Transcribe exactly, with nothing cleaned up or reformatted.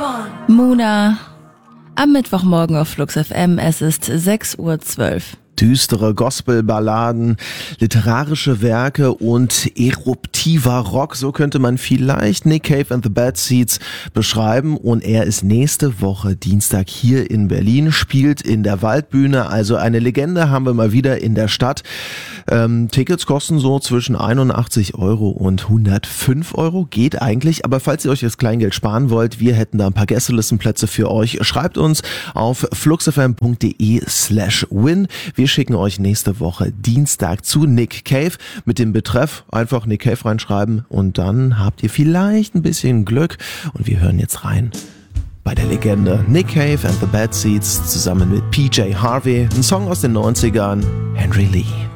Muna. Am Mittwochmorgen auf Flux F M. Es ist sechs Uhr zwölf. Düstere Gospelballaden, literarische Werke und eruptiver Rock, so könnte man vielleicht Nick Cave and the Bad Seeds beschreiben. Und er ist nächste Woche Dienstag hier in Berlin, spielt in der Waldbühne, also eine Legende haben wir mal wieder in der Stadt. Ähm, Tickets kosten so zwischen einundachtzig Euro und hundertfünf Euro, geht eigentlich, aber falls ihr euch das Kleingeld sparen wollt, wir hätten da ein paar Gästelistenplätze für euch. Schreibt uns auf fluxfm.de slash win. Wir schicken euch nächste Woche Dienstag zu Nick Cave mit dem Betreff einfach Nick Cave reinschreiben und dann habt ihr vielleicht ein bisschen Glück und wir hören jetzt rein bei der Legende Nick Cave and the Bad Seeds zusammen mit P J Harvey, ein Song aus den neunzigern, Henry Lee.